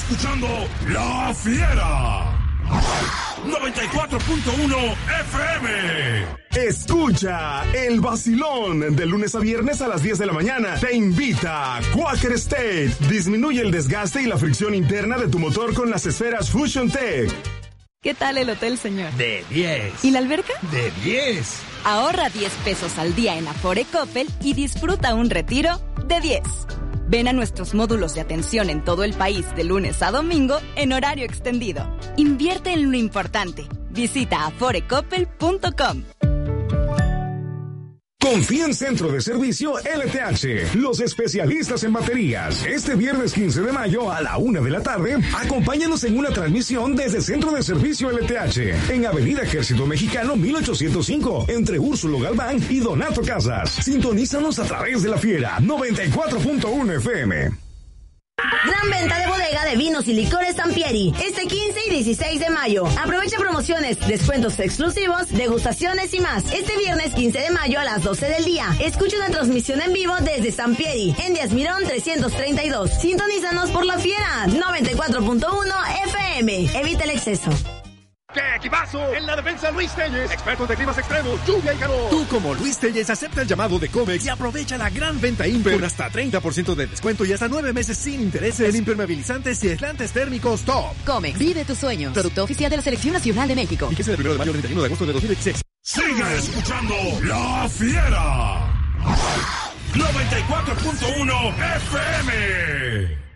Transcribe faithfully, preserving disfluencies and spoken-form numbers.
escuchando La Fiera. noventa y cuatro punto uno F M. Escucha el vacilón de lunes a viernes a las diez de la mañana. Te invita Quaker State. Disminuye el desgaste y la fricción interna de tu motor con las esferas Fusion Tech. ¿Qué tal el hotel, señor? De diez. ¿Y la alberca? De diez. Ahorra diez pesos al día en Afore Coppel y disfruta un retiro de diez. Ven a nuestros módulos de atención en todo el país de lunes a domingo en horario extendido. Invierte en lo importante. Visita afore coppel punto com. Confía en Centro de Servicio L T H, los especialistas en baterías. Este viernes quince de mayo a la una de la tarde, acompáñanos en una transmisión desde Centro de Servicio L T H, en Avenida Ejército Mexicano mil ochocientos cinco, entre Úrsulo Galván y Donato Casas. Sintonízanos a través de La Fiera, noventa y cuatro punto uno F M. Gran venta de bodega de vinos y licores Sampieri, este quince y dieciséis de mayo. Aprovecha promociones, descuentos exclusivos, degustaciones y más. Este viernes quince de mayo a las doce del día. Escucha una transmisión en vivo desde Sampieri, en Díaz Mirón trescientos treinta y dos. Sintonízanos por La Fiera, noventa y cuatro punto uno F M. Evita el exceso. ¡Qué equipazo! En la defensa Luis Telles, expertos de climas extremos, lluvia y calor. Tú como Luis Telles acepta el llamado de Comex y aprovecha la gran venta Imper con hasta treinta por ciento de descuento y hasta nueve meses sin intereses en impermeabilizantes y aislantes térmicos top. Comex, vive tus sueños. Producto oficial de la Selección Nacional de México. Y que sea del primero de mayo al treinta y uno de agosto de dos mil dieciséis. Sigue escuchando La Fiera. noventa y cuatro punto uno F M.